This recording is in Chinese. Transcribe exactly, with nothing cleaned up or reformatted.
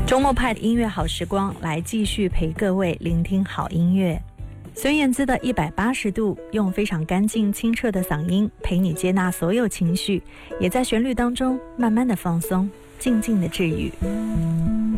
周末派的音乐好时光，来继续陪各位聆听好音乐。孙燕姿的一百八十度，用非常干净清澈的嗓音陪你接纳所有情绪，也在旋律当中慢慢的放松，静静的治愈。